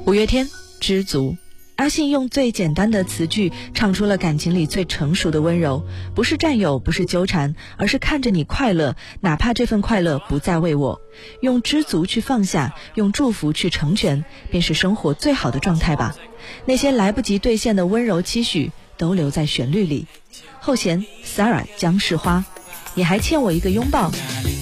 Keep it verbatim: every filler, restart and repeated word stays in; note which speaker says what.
Speaker 1: 五月天，知足。阿信用最简单的词句唱出了感情里最成熟的温柔，不是占有，不是纠缠，而是看着你快乐，哪怕这份快乐不再为我。用知足去放下，用祝福去成全，便是生活最好的状态吧。那些来不及兑现的温柔期许，都留在旋律里。后弦 Sara 姜世花，你还欠我一个拥抱，